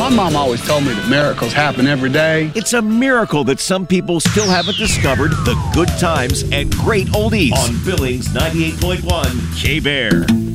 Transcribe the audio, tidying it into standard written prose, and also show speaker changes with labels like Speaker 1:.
Speaker 1: My mom always told me that miracles happen every day.
Speaker 2: It's a miracle that some people still haven't discovered the good times and great oldies on Billings 98.1 K-Bear.